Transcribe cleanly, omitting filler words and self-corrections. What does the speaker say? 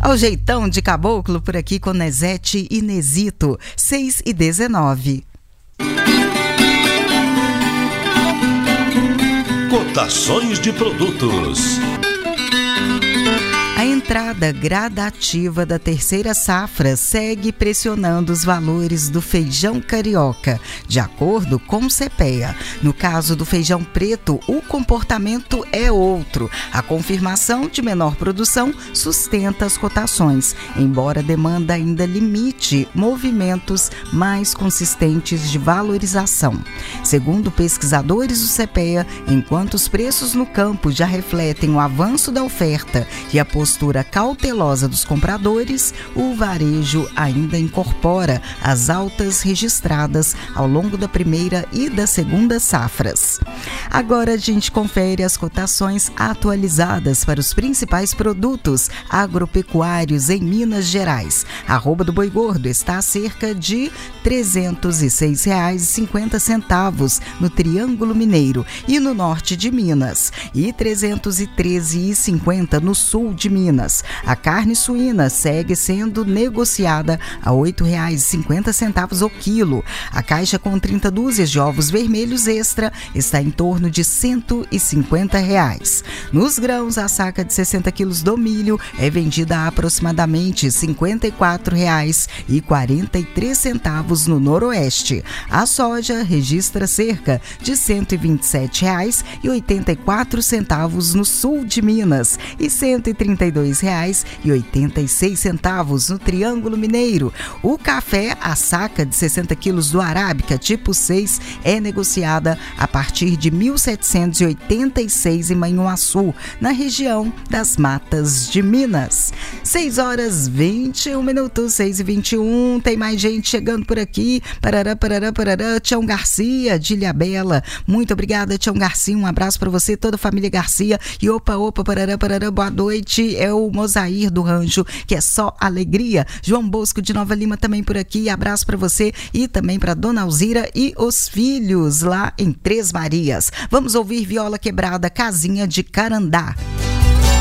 Ao jeitão de caboclo por aqui com Nezete e Nezito, 6h19. Cotações de produtos. A entrada gradativa da terceira safra segue pressionando os valores do feijão carioca, de acordo com o CPEA. No caso do feijão preto, o comportamento é outro. A confirmação de menor produção sustenta as cotações, embora a demanda ainda limite movimentos mais consistentes de valorização. Segundo pesquisadores do CPEA, enquanto os preços no campo já refletem o avanço da oferta e a postura cautelosa dos compradores, o varejo ainda incorpora as altas registradas ao longo da primeira e da segunda safras. Agora a gente confere as cotações atualizadas para os principais produtos agropecuários em Minas Gerais. A arroba do boi gordo está a cerca de R$ 306,50 no Triângulo Mineiro e no norte de Minas, e R$ 313,50 no sul de Minas. A carne suína segue sendo negociada a R$ 8,50 o quilo. A caixa com 30 dúzias de ovos vermelhos extra está em torno de R$ 150. Nos grãos, a saca de 60 quilos do milho é vendida a aproximadamente R$ 54,43 no noroeste. A soja registra cerca de R$ 127,84 no sul de Minas e R$ 132,86 no Triângulo Mineiro. O café, a saca de 60 quilos do Arábica tipo 6, é negociada a partir de R$ 1.786 em Manhuaçu, na região das Matas de Minas. 6h21, 6h21, tem mais gente chegando por aqui. Parará, Tião Garcia, de Ilhabela. Muito obrigada, Tião Garcia, um abraço para você, toda a família Garcia. E opa, parará, boa noite, é o Mosair do Rancho, que é só alegria. João Bosco de Nova Lima também por aqui, abraço para você e também para Dona Alzira e os filhos lá em Três Marias. Vamos ouvir Viola Quebrada, Casinha de Carandá.